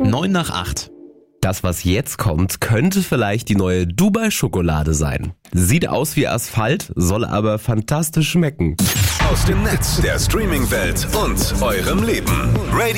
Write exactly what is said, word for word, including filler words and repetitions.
neun nach acht. Das, was jetzt kommt, könnte vielleicht die neue Dubai-Schokolade sein. Sieht aus wie Asphalt, soll aber fantastisch schmecken. Aus dem Netz, der Streaming-Welt und eurem Leben. Radio